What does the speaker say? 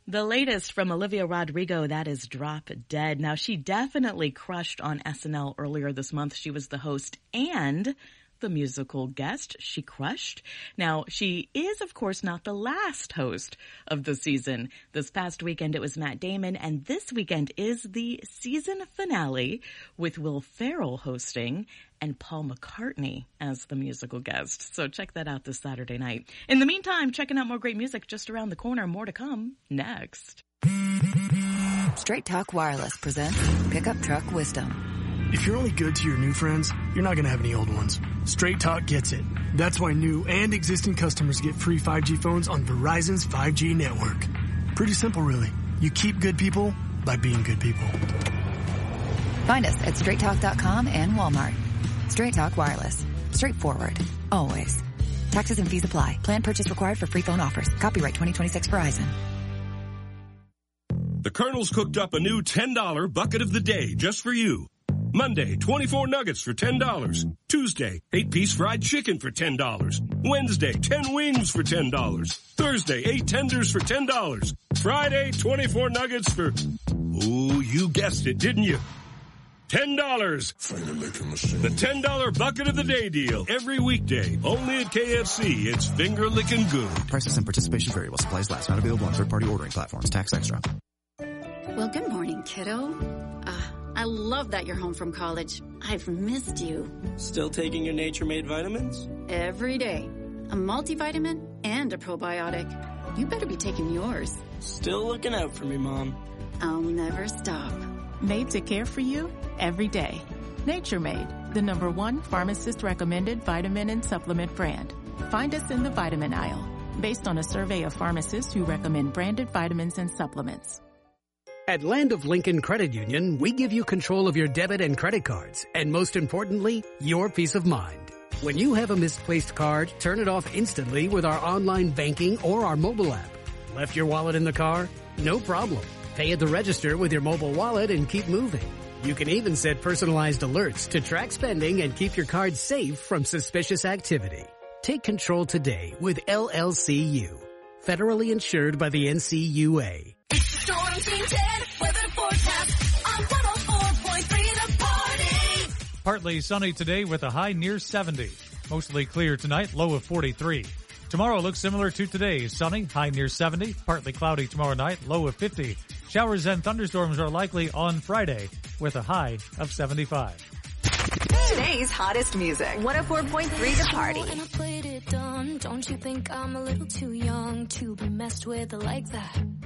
The latest from Olivia Rodrigo, that is Drop Dead. Now, she definitely crushed on SNL earlier this month. She was the host and the musical guest. She crushed. Now, she is, of course, not the last host of the season. This past weekend, it was Matt Damon, and this weekend is the season finale with Will Ferrell hosting and Paul McCartney as the musical guest. So check that out this Saturday night. In the meantime, checking out more great music just around the corner. More to come next. Straight Talk Wireless presents Pickup Truck Wisdom. If you're only good to your new friends, you're not going to have any old ones. Straight Talk gets it. That's why new and existing customers get free 5G phones on Verizon's 5G network. Pretty simple, really. You keep good people by being good people. Find us at straighttalk.com and Walmart. Straight Talk Wireless. Straightforward. Always. Taxes and fees apply. Plan purchase required for free phone offers. Copyright 2026 Verizon. The Colonel's cooked up a new $10 bucket of the day just for you. Monday, 24 nuggets for $10. Tuesday, 8-piece fried chicken for $10. Wednesday, 10 wings for $10. Thursday, 8 tenders for $10. Friday, 24 nuggets for, oh, you guessed it, didn't you? $10. The $10 bucket of the day deal. Every weekday, only at KFC. It's finger licking good. Prices and participation vary while supplies last. Not available on third-party ordering platforms. Tax extra. Well, good morning, kiddo. I love that you're home from college. I've missed you. Still taking your Nature Made vitamins? Every day. A multivitamin and a probiotic. You better be taking yours. Still looking out for me, Mom. I'll never stop. Made to care for you every day. Nature Made, the #1 pharmacist-recommended vitamin and supplement brand. Find us in the vitamin aisle, based on a survey of pharmacists who recommend branded vitamins and supplements. At Land of Lincoln Credit Union, we give you control of your debit and credit cards, and most importantly, your peace of mind. When you have a misplaced card, turn it off instantly with our online banking or our mobile app. Left your wallet in the car? No problem. Pay at the register with your mobile wallet and keep moving. You can even set personalized alerts to track spending and keep your card safe from suspicious activity. Take control today with LLCU. Federally insured by the NCUA. Storm Team 10 weather forecast on 104.3 The Party. Partly sunny today with a high near 70. Mostly clear tonight, low of 43. Tomorrow looks similar to today. Sunny, high near 70. Partly cloudy tomorrow night, low of 50. Showers and thunderstorms are likely on Friday with a high of 75. Today's hottest music. 104.3 The Party. And I played it dumb. Don't you think I'm a little too young to be messed with like that?